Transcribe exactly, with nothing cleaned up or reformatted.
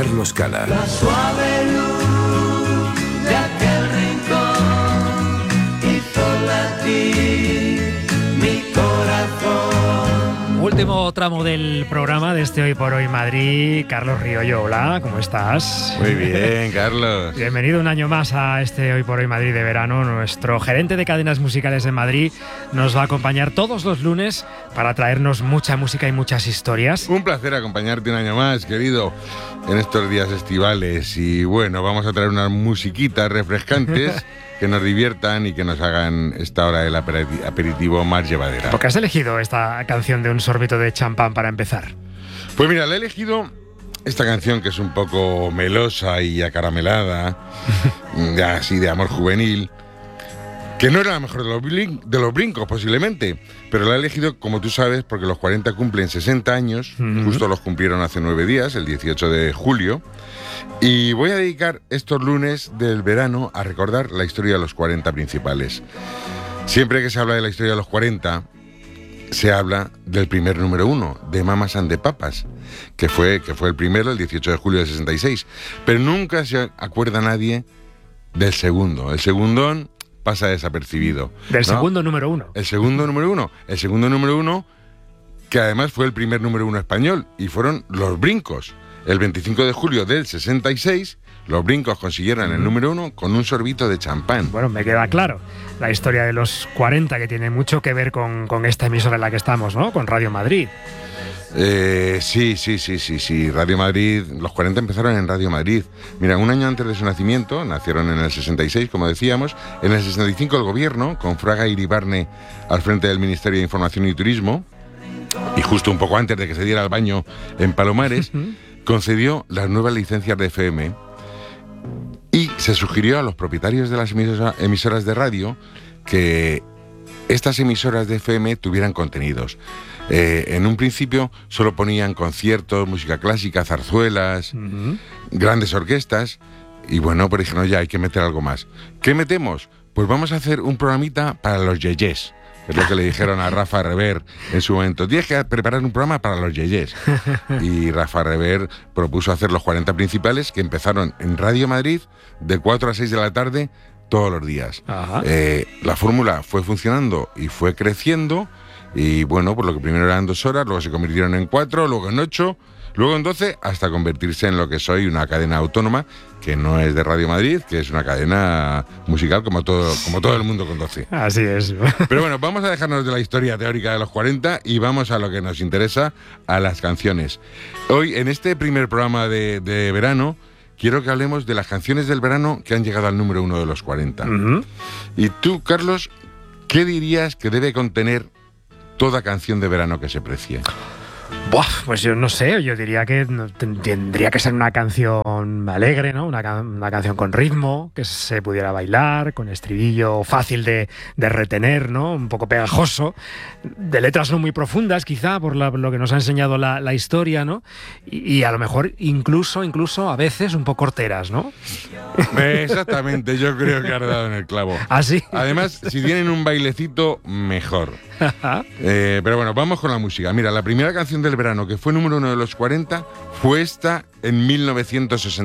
Carlos Cala. La suave luz de aquel rincón hizo latir mi corazón. Último tramo del programa de este Hoy por Hoy Madrid. Carlos Riollo, hola, ¿cómo estás? Muy bien, Carlos. Bienvenido un año más a este Hoy por Hoy Madrid de verano. Nuestro gerente de cadenas musicales en Madrid nos va a acompañar todos los lunes para traernos mucha música y muchas historias. Un placer acompañarte un año más, querido, en estos días estivales. Y bueno, vamos a traer unas musiquitas refrescantes que nos diviertan y que nos hagan esta hora del aperitivo más llevadera. ¿Por qué has elegido esta canción de un sorbito de champán para empezar? Pues mira, le he elegido esta canción que es un poco melosa y acaramelada, ya así de amor juvenil, que no era la mejor de los, blin- de los brincos posiblemente, pero la he elegido, como tú sabes, porque los cuarenta cumplen sesenta años, uh-huh. Justo los cumplieron hace nueve días, el dieciocho de julio, y voy a dedicar estos lunes del verano a recordar la historia de los cuarenta principales. Siempre que se habla de la historia de los cuarenta, se habla del primer número uno, de Mamas and the Papas, que fue, que fue el primero, el dieciocho de julio de sesenta y seis, pero nunca se acuerda nadie del segundo. El segundón pasa desapercibido. Del ¿no? segundo número uno. El segundo número uno. El segundo número uno, que además fue el primer número uno español, y fueron Los Brincos. El veinticinco de julio del sesenta y seis, Los Brincos consiguieron el número uno con un sorbito de champán. Bueno, me queda claro. La historia de los cuarenta, que tiene mucho que ver con, con esta emisora en la que estamos, ¿no? Con Radio Madrid. Eh, sí, sí, sí, sí, sí. Radio Madrid, los cuarenta empezaron en Radio Madrid. Mira, un año antes de su nacimiento, nacieron en el sesenta y seis, como decíamos. En el sesenta y cinco el gobierno, con Fraga Iribarne al frente del Ministerio de Información y Turismo, y justo un poco antes de que se diera el baño en Palomares, concedió las nuevas licencias de F M y se sugirió a los propietarios de las emisora, emisoras de radio que estas emisoras de F M tuvieran contenidos. Eh, en un principio solo ponían conciertos, música clásica, zarzuelas, uh-huh. grandes orquestas, y bueno, pues dijeron, ya hay que meter algo más. ¿Qué metemos? Pues vamos a hacer un programita para los yeyés. Es lo que le dijeron a Rafa Rever en su momento. Tienes que preparar un programa para los yeyés. Y Rafa Rever propuso hacer los cuarenta principales, que empezaron en Radio Madrid de cuatro a seis de la tarde todos los días. Eh, la fórmula fue funcionando y fue creciendo. Y bueno, pues lo que primero eran dos horas, luego se convirtieron en cuatro, luego en ocho, luego en doce, hasta convertirse en lo que soy, una cadena autónoma, que no es de Radio Madrid, que es una cadena musical como todo, como todo el mundo conoce. Así es. Pero bueno, vamos a dejarnos de la historia teórica de los cuarenta y vamos a lo que nos interesa, a las canciones. Hoy, en este primer programa de, de verano, quiero que hablemos de las canciones del verano que han llegado al número uno de los cuarenta. Uh-huh. Y tú, Carlos, ¿qué dirías que debe contener toda canción de verano que se precie? Buah, pues yo no sé, yo diría que tendría que ser una canción alegre, ¿no? Una, can- una canción con ritmo, que se pudiera bailar, con estribillo fácil de, de retener, ¿no? Un poco pegajoso, de letras no muy profundas, quizá, por la, lo que nos ha enseñado la, la historia, ¿no? Y, y a lo mejor incluso, incluso a veces un poco horteras, ¿no? Exactamente, yo creo que has dado en el clavo. ¿Ah, sí? Además, si tienen un bailecito, mejor. eh, pero bueno, vamos con la música. Mira, la primera canción del verano que fue número uno de los cuarenta fue esta en mil novecientos sesenta.